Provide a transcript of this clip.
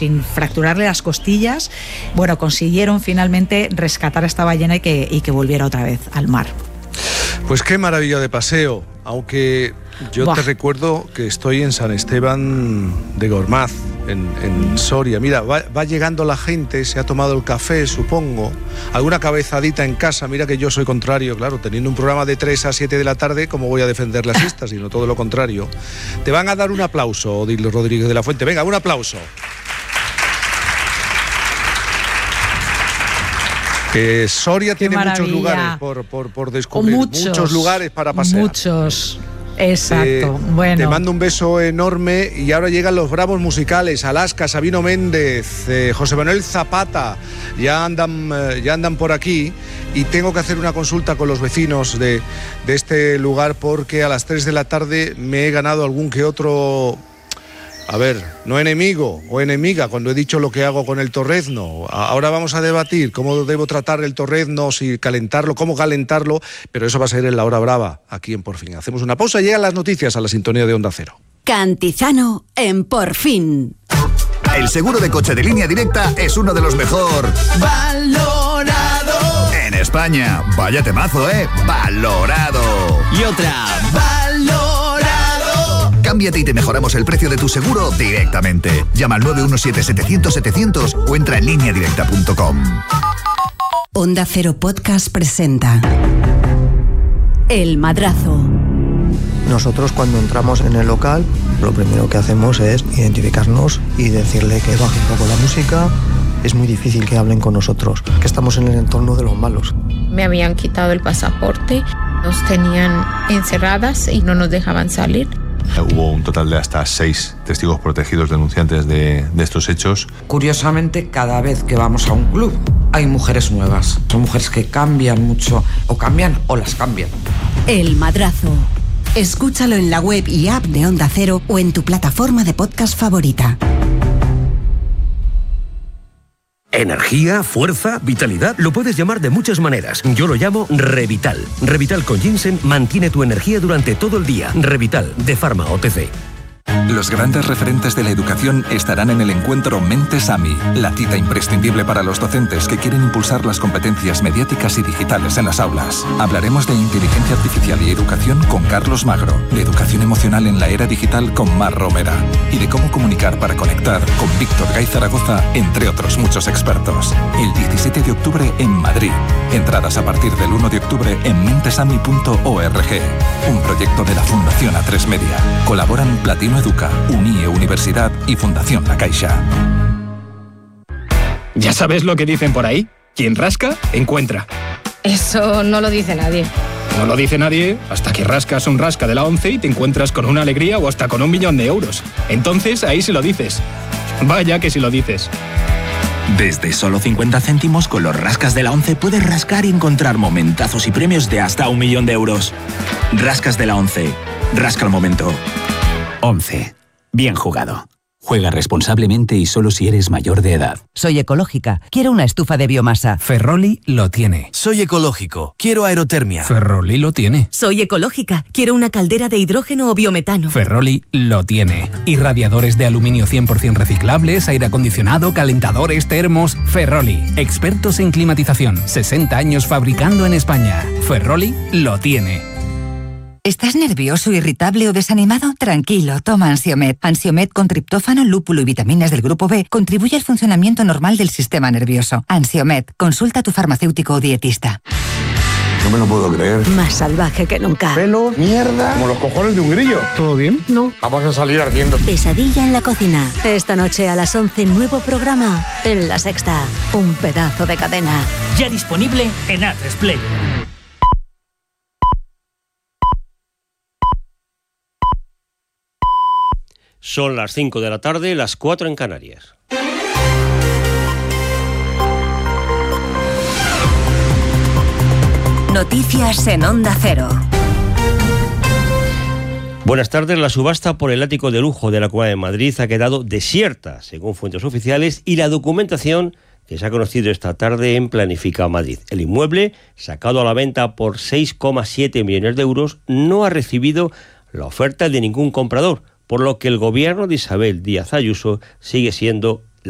sin fracturarle las costillas, bueno, consiguieron finalmente rescatar a esta ballena y que volviera otra vez al mar. Pues qué maravilla de paseo, aunque yo te recuerdo que estoy en San Esteban de Gormaz, en Soria. Mira, va llegando la gente, se ha tomado el café, supongo, alguna cabezadita en casa. Mira que yo soy contrario, claro, teniendo un programa de 3 a 7 de la tarde, ¿cómo voy a defender la siesta? Sino todo lo contrario. Te van a dar un aplauso, Odile Rodríguez de la Fuente. Venga, un aplauso. Que Soria tiene muchos lugares por descubrir, muchos lugares para pasear. Muchos. Exacto, bueno. Te mando un beso enorme y ahora llegan los bravos musicales, Alaska, Sabino Méndez, José Manuel Zapata, ya andan por aquí y tengo que hacer una consulta con los vecinos de este lugar porque a las 3 de la tarde me he ganado algún que otro... A ver, no enemigo o enemiga cuando he dicho lo que hago con el torrezno. Ahora vamos a debatir cómo debo tratar el torrezno, si calentarlo, cómo calentarlo, pero eso va a ser en la hora brava, aquí en Por Fin. Hacemos una pausa y llegan las noticias a la sintonía de Onda Cero. Cantizano en Por Fin. El seguro de coche de Línea Directa es uno de los mejor valorado en España. Vaya temazo, valorado. Y otra, valorado. Cámbiate y te mejoramos el precio de tu seguro directamente. Llama al 917-700-700 o entra en lineadirecta.com. Onda Cero Podcast presenta El Madrazo. Nosotros cuando entramos en el local, lo primero que hacemos es identificarnos y decirle que baje un poco la música. Es muy difícil que hablen con nosotros, que estamos en el entorno de los malos. Me habían quitado el pasaporte, nos tenían encerradas y no nos dejaban salir. Hubo un total de hasta 6 testigos protegidos denunciantes de estos hechos. Curiosamente, cada vez que vamos a un club hay mujeres nuevas. Son mujeres que cambian mucho, o cambian o las cambian. El Madrazo. Escúchalo en la web y app de Onda Cero o en tu plataforma de podcast favorita. Energía, fuerza, vitalidad, lo puedes llamar de muchas maneras. Yo lo llamo Revital. Revital con ginseng mantiene tu energía durante todo el día. Revital, de Pharma OTC. Los grandes referentes de la educación estarán en el encuentro Mentes AMI, la cita imprescindible para los docentes que quieren impulsar las competencias mediáticas y digitales en las aulas. Hablaremos de inteligencia artificial y educación con Carlos Magro, de educación emocional en la era digital con Mar Romera y de cómo comunicar para conectar con Víctor Gay Zaragoza, entre otros muchos expertos. El 17 de octubre en Madrid. Entradas a partir del 1 de octubre en mentesami.org. Un proyecto de la Fundación A3 Media. Colaboran Platino Educa, UNIE Universidad y Fundación La Caixa. ¿Ya sabes lo que dicen por ahí? Quien rasca, encuentra. Eso no lo dice nadie. No lo dice nadie hasta que rascas un rasca de la ONCE y te encuentras con una alegría o hasta con 1 millón de euros. Entonces ahí sí lo dices. Vaya que sí lo dices. Desde solo 50 céntimos con los rascas de la ONCE puedes rascar y encontrar momentazos y premios de hasta 1 millón de euros. Rascas de la ONCE. Rasca el momento. 11. Bien jugado. Juega responsablemente y solo si eres mayor de edad. Soy ecológica. Quiero una estufa de biomasa. Ferroli lo tiene. Soy ecológico. Quiero aerotermia. Ferroli lo tiene. Soy ecológica. Quiero una caldera de hidrógeno o biometano. Ferroli lo tiene. Irradiadores de aluminio 100% reciclables, aire acondicionado, calentadores, termos. Ferroli. Expertos en climatización. 60 años fabricando en España. Ferroli lo tiene. ¿Estás nervioso, irritable o desanimado? Tranquilo, toma Ansiomed. Ansiomed con triptófano, lúpulo y vitaminas del grupo B contribuye al funcionamiento normal del sistema nervioso. Ansiomed, consulta a tu farmacéutico o dietista. No me lo puedo creer. Más salvaje que nunca. Pelo, mierda, como los cojones de un grillo. ¿Todo bien? No. Vamos a salir ardiendo. Pesadilla en la cocina. Esta noche a las 11, nuevo programa en La Sexta. Un pedazo de cadena. Ya disponible en A3 Player. Son las 5 de la tarde, las 4 en Canarias. Noticias en Onda Cero. Buenas tardes. La subasta por el ático de lujo de la Comunidad de Madrid ha quedado desierta, según fuentes oficiales, y la documentación que se ha conocido esta tarde en Planifica Madrid. El inmueble, sacado a la venta por 6,7 millones de euros, no ha recibido la oferta de ningún comprador, por lo que el gobierno de Isabel Díaz Ayuso sigue siendo